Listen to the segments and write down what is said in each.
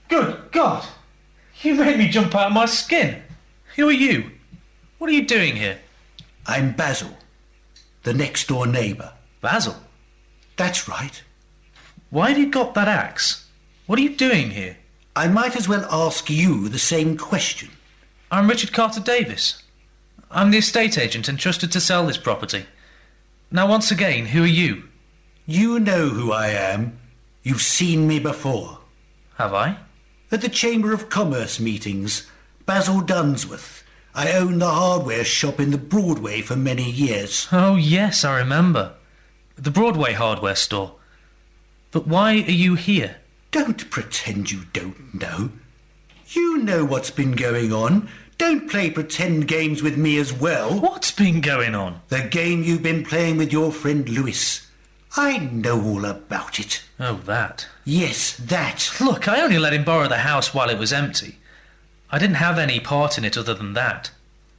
Good God! You made me jump out of my skin. Who are you? What are you doing here? I'm Basil, the next-door neighbour. Basil? That's right. Why have you got that axe? What are you doing here? I might as well ask you the same question. I'm Richard Carter Davis. I'm the estate agent entrusted to sell this property. Now, once again, who are you? You know who I am. You've seen me before. Have I? At the Chamber of Commerce meetings, Basil Dunsworth. I owned the hardware shop in the Broadway for many years. Oh, yes, I remember. The Broadway hardware store. But why are you here? Don't pretend you don't know. You know what's been going on. Don't play pretend games with me as well. What's been going on? The game you've been playing with your friend Lewis. I know all about it. Oh, that. Yes, that. Look, I only let him borrow the house while it was empty. I didn't have any part in it other than that.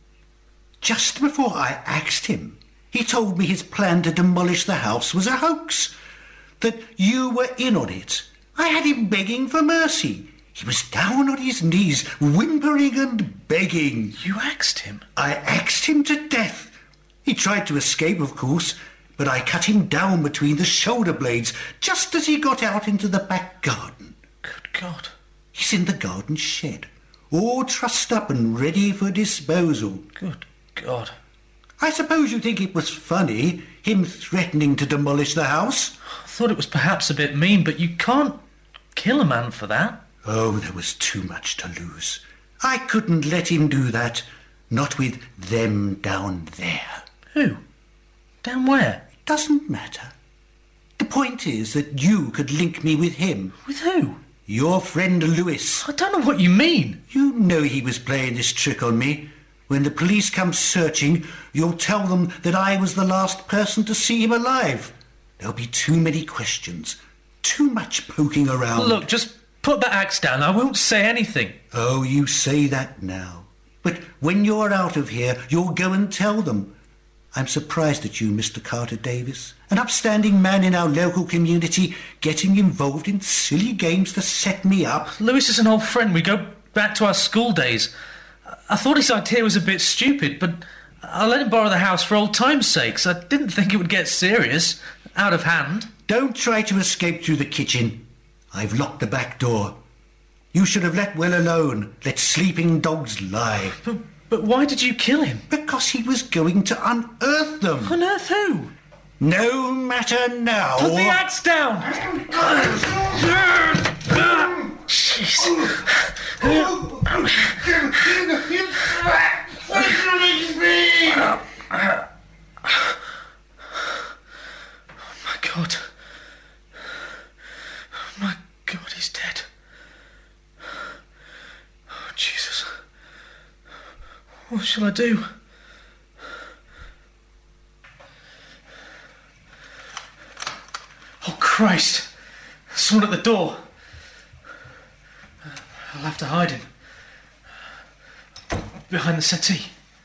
Just before I axed him, he told me his plan to demolish the house was a hoax. That you were in on it. I had him begging for mercy. He was down on his knees, whimpering and begging. You axed him? I axed him to death. He tried to escape, of course, but I cut him down between the shoulder blades just as he got out into the back garden. Good God. He's in the garden shed, all trussed up and ready for disposal. Good God. I suppose you think it was funny, him threatening to demolish the house? I thought it was perhaps a bit mean, but you can't kill a man for that. Oh, there was too much to lose. I couldn't let him do that. Not with them down there. Who? Down where? It doesn't matter. The point is that you could link me with him. With who? Your friend Lewis. I don't know what you mean. You know he was playing this trick on me. When the police come searching, you'll tell them that I was the last person to see him alive. There'll be too many questions. Too much poking around. Look, just put that axe down. I won't say anything. Oh, you say that now. But when you're out of here, you'll go and tell them. I'm surprised at you, Mr. Carter Davis. An upstanding man in our local community getting involved in silly games to set me up. Lewis is an old friend. We go back to our school days. I thought his idea was a bit stupid, but I let him borrow the house for old time's sakes. I didn't think it would get serious, out of hand. Don't try to escape through the kitchen. I've locked the back door. You should have let well alone. Let sleeping dogs lie. But why did you kill him? Because he was going to unearth them. Unearth who? No matter now. Put the axe down! Jeez. Oh my God. Oh my God, he's dead. Oh, Jesus. What shall I do? Oh, Christ! Someone at the door. I'll have to hide him. Behind the settee.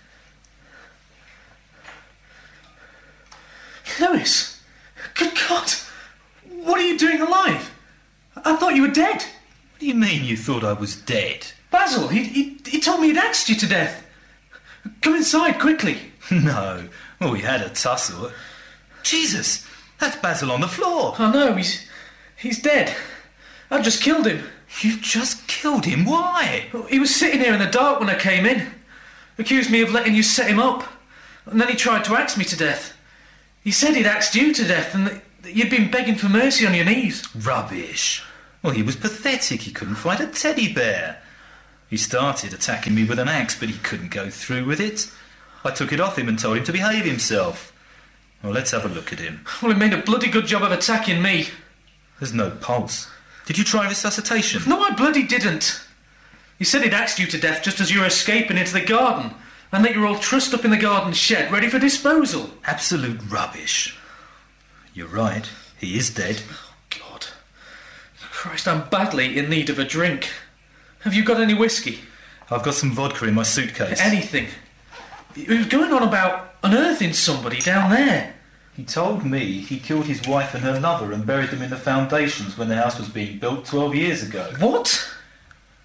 Lewis! Good God! What are you doing alive? I thought you were dead. What do you mean you thought I was dead? Basil, he told me he'd axed you to death. Come inside, quickly. No. Well, we had a tussle. Jesus! That's Basil on the floor. Oh no, he's dead. I just killed him. You just killed him? Why? He was sitting here in the dark when I came in. Accused me of letting you set him up. And then he tried to axe me to death. He said he'd axed you to death and that you'd been begging for mercy on your knees. Rubbish. Well, he was pathetic. He couldn't fight a teddy bear. He started attacking me with an axe, but he couldn't go through with it. I took it off him and told him to behave himself. Well, let's have a look at him. Well, he made a bloody good job of attacking me. There's no pulse. Did you try resuscitation? No, I bloody didn't. He said he'd axed you to death just as you were escaping into the garden, and that you were all trussed up in the garden shed, ready for disposal. Absolute rubbish. You're right. He is dead. Oh, God. Christ, I'm badly in need of a drink. Have you got any whiskey? I've got some vodka in my suitcase. Anything. He was going on about unearthing somebody down there. He told me he killed his wife and her lover and buried them in the foundations when the house was being built 12 years ago. What?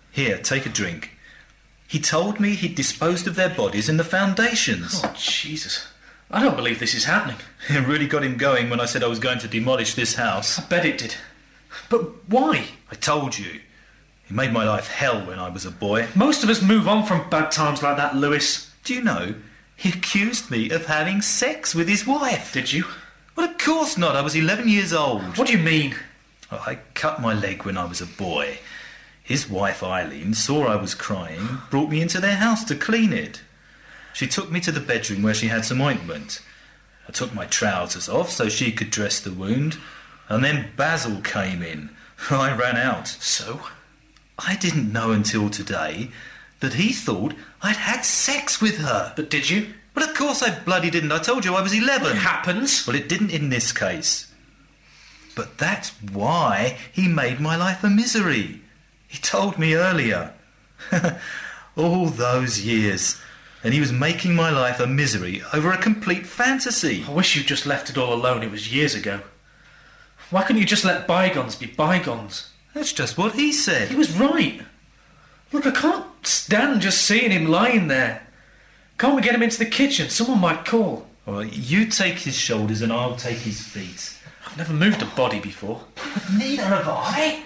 Here, take a drink. He told me he'd disposed of their bodies in the foundations. Oh, Jesus. I don't believe this is happening. It really got him going when I said I was going to demolish this house. I bet it did. But why? I told you. He made my life hell when I was a boy. Most of us move on from bad times like that, Lewis. Do you know, he accused me of having sex with his wife. Did you? Well, of course not. I was 11 years old. What do you mean? Well, I cut my leg when I was a boy. His wife, Eileen, saw I was crying, brought me into their house to clean it. She took me to the bedroom where she had some ointment. I took my trousers off so she could dress the wound, and then Basil came in. I ran out. So? I didn't know until today that he thought I'd had sex with her. But did you? Well, of course I bloody didn't. I told you I was 11. It happens. Well, it didn't in this case. But that's why he made my life a misery. He told me earlier. All those years. And he was making my life a misery over a complete fantasy. I wish you'd just left it all alone. It was years ago. Why couldn't you just let bygones be bygones? That's just what he said. He was right. Look, I can't stand just seeing him lying there. Can't we get him into the kitchen? Someone might call. Well, you take his shoulders and I'll take his feet. I've never moved a body before. Neither have I.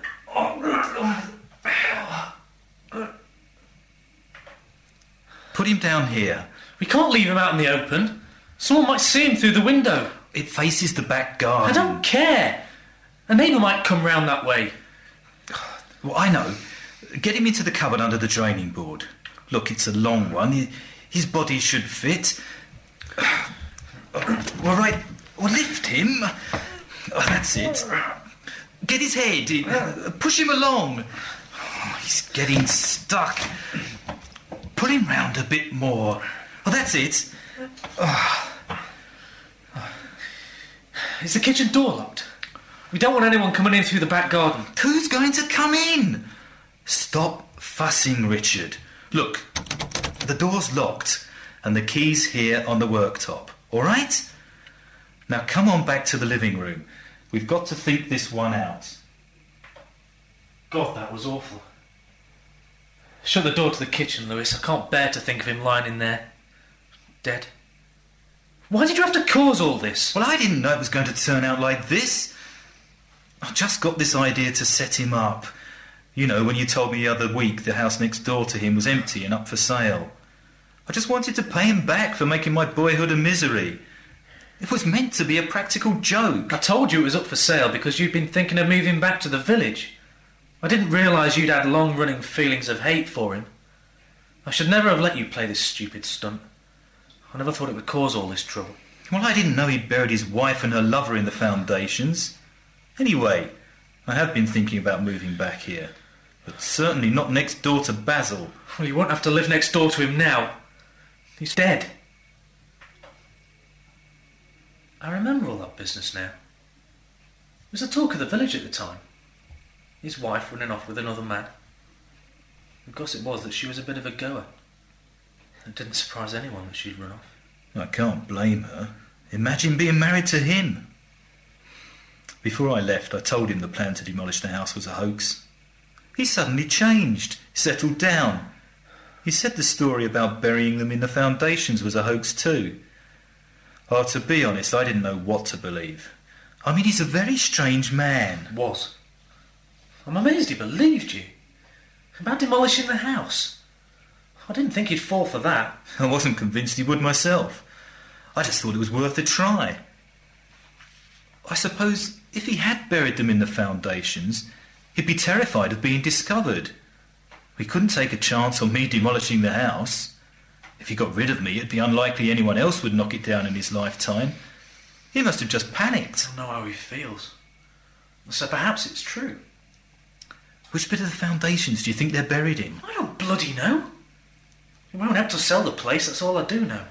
Put him down here. We can't leave him out in the open. Someone might see him through the window. It faces the back garden. I don't care. A neighbour might come round that way. Well, I know. Get him into the cupboard under the draining board. Look, it's a long one. His body should fit. All right. Well, lift him. Oh, that's it. Get his head. Push him along. Oh, he's getting stuck. Pull him round a bit more. Oh, that's it. Is the kitchen door locked? We don't want anyone coming in through the back garden. Who's going to come in? Stop fussing, Richard. Look, the door's locked and the key's here on the worktop. All right? Now come on back to the living room. We've got to think this one out. God, that was awful. Shut the door to the kitchen, Lewis. I can't bear to think of him lying in there. Dead. Why did you have to cause all this? Well, I didn't know it was going to turn out like this. I just got this idea to set him up. You know, when you told me the other week the house next door to him was empty and up for sale. I just wanted to pay him back for making my boyhood a misery. It was meant to be a practical joke. I told you it was up for sale because you'd been thinking of moving back to the village. I didn't realise you'd had long-running feelings of hate for him. I should never have let you play this stupid stunt. I never thought it would cause all this trouble. Well, I didn't know he'd buried his wife and her lover in the foundations. Anyway, I have been thinking about moving back here. But certainly not next door to Basil. Well, you won't have to live next door to him now. He's dead. I remember all that business now. It was the talk of the village at the time. His wife running off with another man. The gossip was that she was a bit of a goer. It didn't surprise anyone that she'd run off. I can't blame her. Imagine being married to him. Before I left, I told him the plan to demolish the house was a hoax. He suddenly changed, settled down. He said the story about burying them in the foundations was a hoax too. Oh, to be honest, I didn't know what to believe. I mean, he's a very strange man. Was. I'm amazed he believed you. About demolishing the house. I didn't think he'd fall for that. I wasn't convinced he would myself. I just thought it was worth a try. I suppose if he had buried them in the foundations, he'd be terrified of being discovered. We couldn't take a chance on me demolishing the house. If he got rid of me, it'd be unlikely anyone else would knock it down in his lifetime. He must have just panicked. I don't know how he feels. So perhaps it's true. Which bit of the foundations do you think they're buried in? I don't bloody know. We won't have to sell the place, that's all I do know.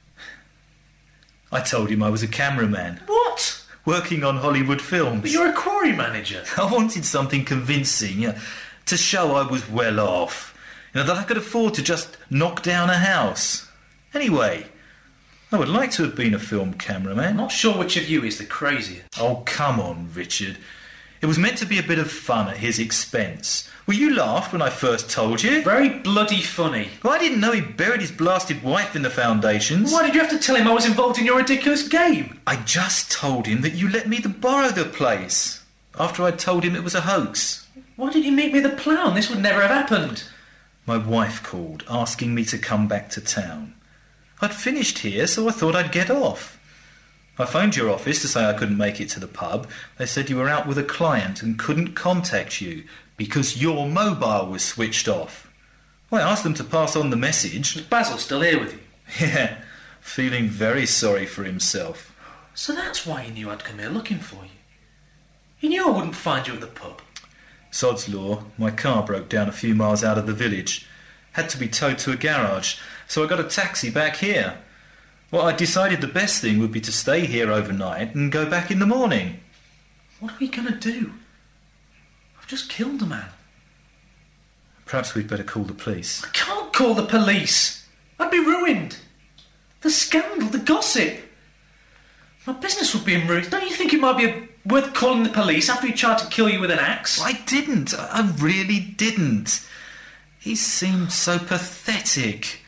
I told him I was a cameraman. What? Working on Hollywood films. But you're a quarry manager. I wanted something convincing, to show I was well off. That I could afford to just knock down a house. Anyway, I would like to have been a film cameraman. I'm not sure which of you is the crazier. Oh, come on, Richard. It was meant to be a bit of fun at his expense. Well, you laughed when I first told you. Very bloody funny. Well, I didn't know he buried his blasted wife in the foundations. Why did you have to tell him I was involved in your ridiculous game? I just told him that you let me to borrow the place after I told him it was a hoax. Why didn't you meet me at the Plough? This would never have happened. My wife called, asking me to come back to town. I'd finished here, so I thought I'd get off. I phoned your office to say I couldn't make it to the pub. They said you were out with a client and couldn't contact you because your mobile was switched off. Well, I asked them to pass on the message. Is Basil still here with you? Yeah, feeling very sorry for himself. So that's why he knew I'd come here looking for you. He knew I wouldn't find you at the pub. Sod's law, my car broke down a few miles out of the village. Had to be towed to a garage, so I got a taxi back here. Well, I decided the best thing would be to stay here overnight and go back in the morning. What are we going to do? I've just killed a man. Perhaps we'd better call the police. I can't call the police. I'd be ruined. The scandal, the gossip. My business would be in ruins. Don't you think it might be worth calling the police after he tried to kill you with an axe? I didn't. I really didn't. He seemed so pathetic.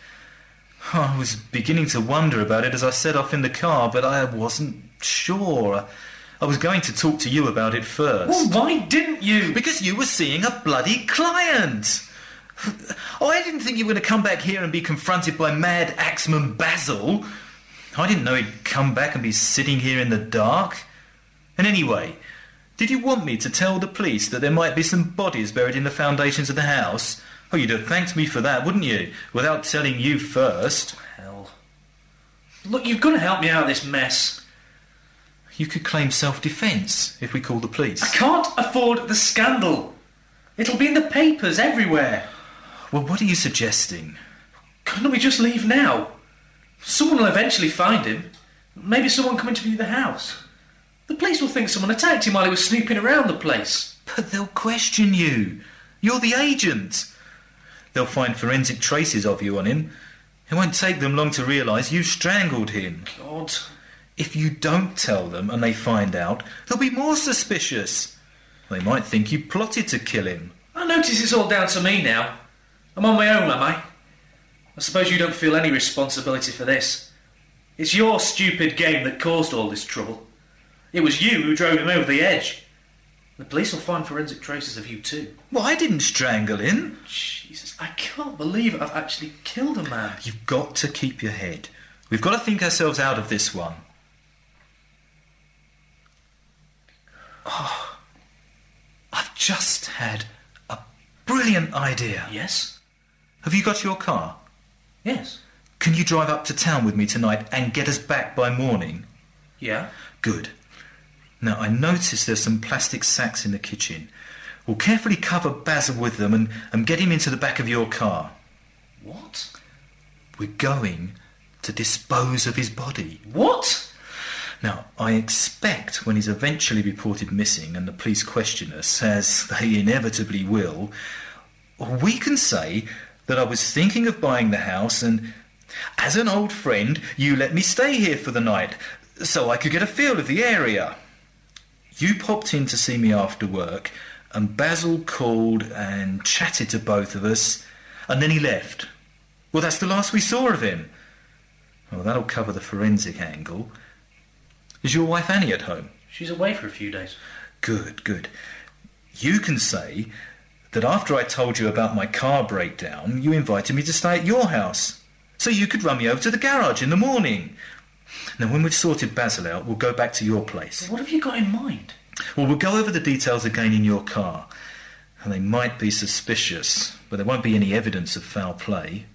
I was beginning to wonder about it as I set off in the car, but I wasn't sure. I was going to talk to you about it first. Well, why didn't you? Because you were seeing a bloody client. Oh, I didn't think you were going to come back here and be confronted by mad axeman Basil. I didn't know he'd come back and be sitting here in the dark. And anyway, did you want me to tell the police that there might be some bodies buried in the foundations of the house? Oh, you'd have thanked me for that, wouldn't you? Without telling you first. Hell. Look, you've got to help me out of this mess. You could claim self-defence if we call the police. I can't afford the scandal. It'll be in the papers everywhere. Well, what are you suggesting? Couldn't we just leave now? Someone will eventually find him. Maybe someone come into the house. The police will think someone attacked him while he was snooping around the place. But they'll question you. You're the agent. They'll find forensic traces of you on him. It won't take them long to realise you strangled him. God. If you don't tell them and they find out, they'll be more suspicious. They might think you plotted to kill him. I notice it's all down to me now. I'm on my own, am I? I suppose you don't feel any responsibility for this. It's your stupid game that caused all this trouble. It was you who drove him over the edge. The police will find forensic traces of you too. Well, I didn't strangle him. Jesus, I can't believe I've actually killed a man. You've got to keep your head. We've got to think ourselves out of this one. Oh, I've just had a brilliant idea. Yes? Have you got your car? Yes. Can you drive up to town with me tonight and get us back by morning? Yeah? Good. Now, I notice there's some plastic sacks in the kitchen. We'll carefully cover Basil with them and get him into the back of your car. What? We're going to dispose of his body. What? Now, I expect when he's eventually reported missing and the police question us, as they inevitably will, we can say that I was thinking of buying the house and, as an old friend, you let me stay here for the night so I could get a feel of the area. You popped in to see me after work and Basil called and chatted to both of us and then he left. Well, that's the last we saw of him. Well, that'll cover the forensic angle. Is your wife Annie at home? She's away for a few days. Good, good. You can say that after I told you about my car breakdown, you invited me to stay at your house, so you could run me over to the garage in the morning. Now, when we've sorted Basil out, we'll go back to your place. What have you got in mind? Well, we'll go over the details again in your car, and they might be suspicious, but there won't be any evidence of foul play.